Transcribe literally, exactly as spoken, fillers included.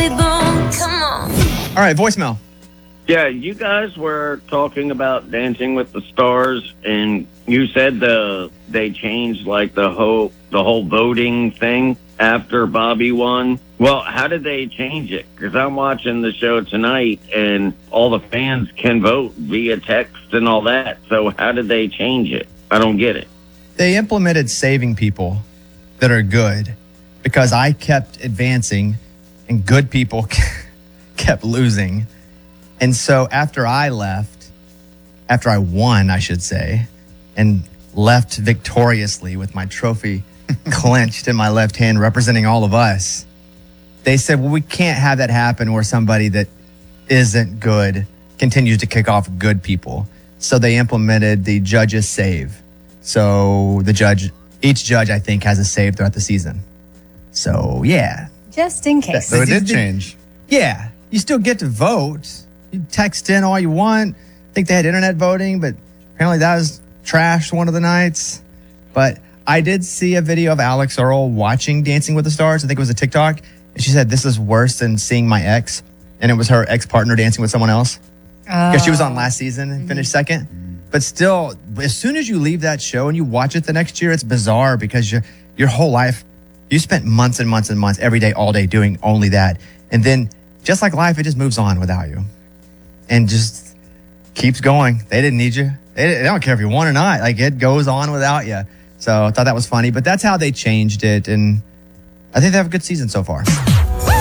Bobby Bones. Come on. All right, voicemail. Yeah, you guys were talking about Dancing with the Stars, and you said the they changed like the whole the whole voting thing after Bobby won. Well, how did they change it? Because I'm watching the show tonight, and all the fans can vote via text and all that. So how did they change it? I don't get it. They implemented saving people that are good because I kept advancing and good people kept losing. And so after I left, after I won, I should say, and left victoriously with my trophy clenched in my left hand representing all of us, they said, well, we can't have that happen where somebody that isn't good continues to kick off good people. So they implemented the judges save. So the judge, each judge, I think, has a save throughout the season. So, yeah. Just in case. So it did change. Yeah. You still get to vote. You text in all you want. I think they had internet voting, but apparently that was trashed one of the nights. But I did see a video of Alex Earl watching Dancing with the Stars. I think it was a TikTok. And she said, this is worse than seeing my ex. And it was her ex-partner dancing with someone else. Because oh. she was on last season and finished second. But still, as soon as you leave that show and you watch it the next year, it's bizarre because your your whole life, you spent months and months and months, every day, all day doing only that. And then, just like life, it just moves on without you. And just keeps going. They didn't need you. They, they don't care if you won or not. Like, it goes on without you. So I thought that was funny. But that's how they changed it. And I think they have a good season so far.